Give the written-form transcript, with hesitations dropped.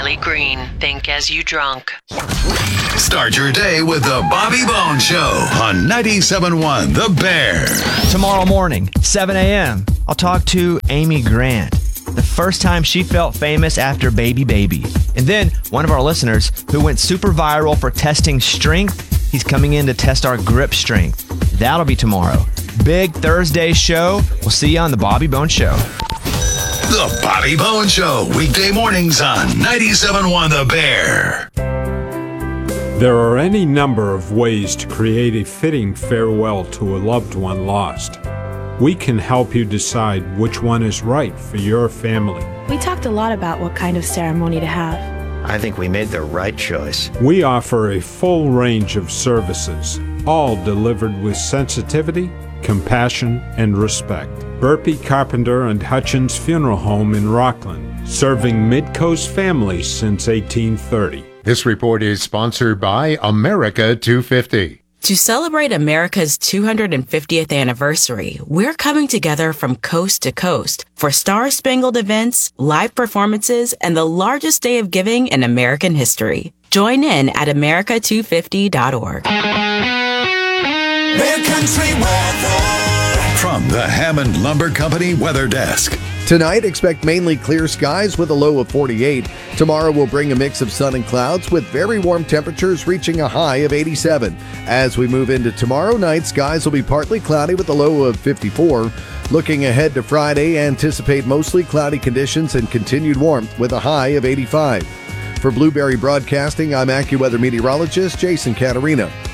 Riley Green. Think as you drunk. Start your day with the Bobby Bones Show on 97.1 The Bear. Tomorrow morning, 7 a.m., I'll talk to Amy Grant. The first time she felt famous after Baby Baby. And then one of our listeners who went super viral for testing strength, he's coming in to test our grip strength. That'll be tomorrow. Big Thursday show. We'll see you on the Bobby Bones Show. The Bobby Bones Show, weekday mornings on 97.1 The Bear. There are any number of ways to create a fitting farewell to a loved one lost. We can help you decide which one is right for your family. We talked a lot about what kind of ceremony to have. I think we made the right choice. We offer a full range of services, all delivered with sensitivity, compassion, and respect. Burpee Carpenter and Hutchins Funeral Home in Rockland, serving Mid-Coast families since 1830. This report is sponsored by America 250. To celebrate America's 250th anniversary, we're coming together from coast to coast for star-spangled events, live performances, and the largest day of giving in American history. Join in at america250.org. Mid-Country weather from the Hammond Lumber Company Weather Desk. Tonight, expect mainly clear skies with a low of 48. Tomorrow will bring a mix of sun and clouds with very warm temperatures reaching a high of 87. As we move into tomorrow night, skies will be partly cloudy with a low of 54. Looking ahead to Friday, anticipate mostly cloudy conditions and continued warmth with a high of 85. For Blueberry Broadcasting, I'm AccuWeather meteorologist Jason Caterina.